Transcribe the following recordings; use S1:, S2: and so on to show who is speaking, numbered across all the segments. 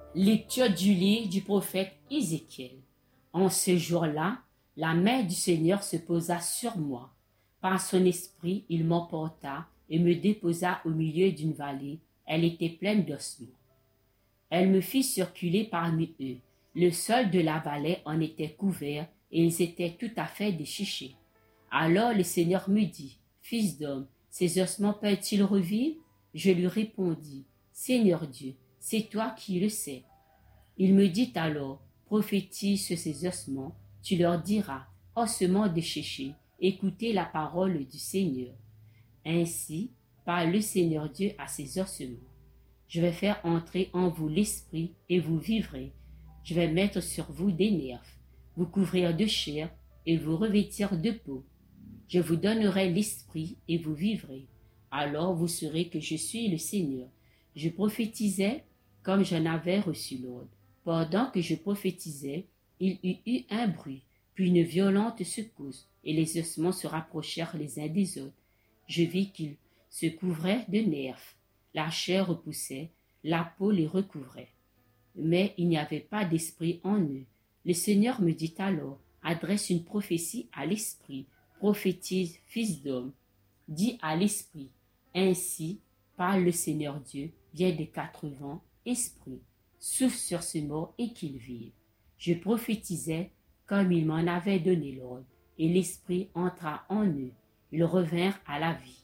S1: Lecture du livre du prophète Ézéchiel. En ce jour-là, la main du Seigneur se posa sur moi. Par son esprit, il m'emporta et me déposa au milieu d'une vallée. Elle était pleine d'ossements. Elle me fit circuler parmi eux. Le sol de la vallée en était couvert et ils étaient tout à fait desséchés. Alors le Seigneur me dit, Fils d'homme, ces ossements peuvent-ils revivre? Je lui répondis, Seigneur Dieu, c'est toi qui le sais. Il me dit alors, prophétise sur ces ossements, tu leur diras, ossements desséchés, écoutez la parole du Seigneur. Ainsi parle le Seigneur Dieu à ces ossements. Je vais faire entrer en vous l'esprit et vous vivrez. Je vais mettre sur vous des nerfs, vous couvrir de chair et vous revêtir de peau. Je vous donnerai l'esprit et vous vivrez. Alors vous saurez que je suis le Seigneur. Je prophétisais comme j'en avais reçu l'ordre. Pendant que je prophétisais, il y eut un bruit, puis une violente secousse, et les ossements se rapprochèrent les uns des autres. Je vis qu'ils se couvraient de nerfs. La chair repoussait, la peau les recouvrait. Mais il n'y avait pas d'esprit en eux. Le Seigneur me dit alors, adresse une prophétie à l'esprit, prophétise, fils d'homme. Dis à l'esprit, ainsi parle le Seigneur Dieu, vient des quatre vents, esprit, souffle sur ces morts et qu'ils vivent. Je prophétisais comme il m'en avait donné l'ordre, et l'esprit entra en eux. Ils revinrent à la vie.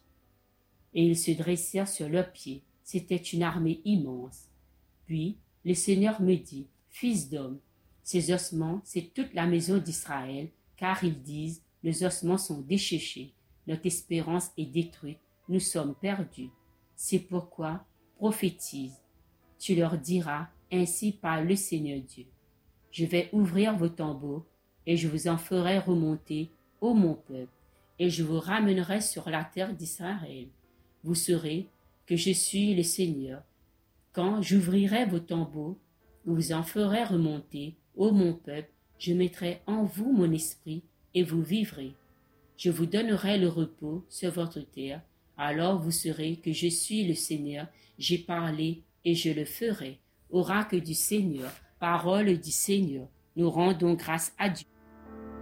S1: Et ils se dressèrent sur leurs pieds. C'était une armée immense. Puis le Seigneur me dit, Fils d'homme, ces ossements, c'est toute la maison d'Israël, car ils disent, les ossements sont desséchés, notre espérance est détruite, nous sommes perdus. C'est pourquoi prophétise. Tu leur diras, ainsi parle le Seigneur Dieu. Je vais ouvrir vos tombeaux, et je vous en ferai remonter, ô mon peuple, et je vous ramènerai sur la terre d'Israël. Vous saurez que je suis le Seigneur. Quand j'ouvrirai vos tombeaux, vous en ferez remonter, ô mon peuple, je mettrai en vous mon esprit, et vous vivrez. Je vous donnerai le repos sur votre terre, alors vous saurez que je suis le Seigneur, j'ai parlé et je le ferai. Oracle du Seigneur, parole du Seigneur, nous rendons grâce à Dieu.